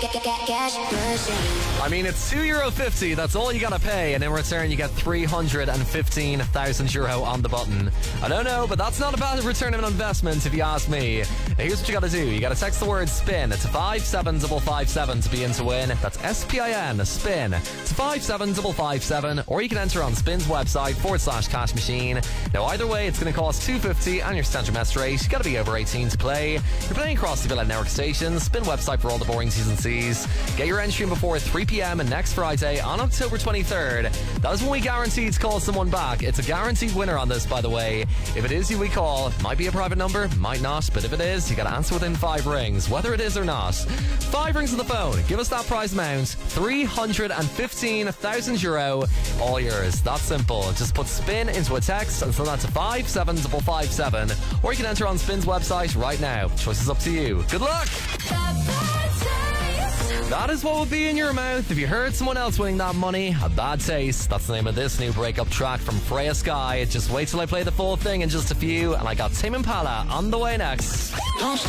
Cash machine. I mean, it's €2.50. That's all you gotta pay, and in return you get €315,000 on the button. I don't know, but that's not a bad return of an investment if you ask me. Now, here's what you gotta do. You gotta text the word SPIN to 57557 to be in to win. That's SPIN, SPIN, to 57557, or you can enter on Spin's website /cash machine. Now, either way, it's gonna cost $2.50 and your standard mess rate. You gotta be over 18 to play. You're playing across the Villa Network stations. Spin website for all the boring T's and C's. Get your entry in before 3 p.m. and next Friday on October 23rd. That is when we guarantee to call someone back. It's a guaranteed winner on this, by the way. If it is you we call, might be a private number, might not, but if it is, you gotta answer within 5 rings, whether it is or not. 5 rings on the phone. Give us that prize amount, €315,000. All yours. That's simple. Just put SPIN into a text and send that to 57557, or you can enter on Spin's website right now. Choice is up to you. Good luck! That is what would be in your mouth if you heard someone else winning that money. A bad taste. That's the name of this new breakup track from Freya Sky. Just wait till I play the full thing in just a few, and I got Tame Impala on the way next.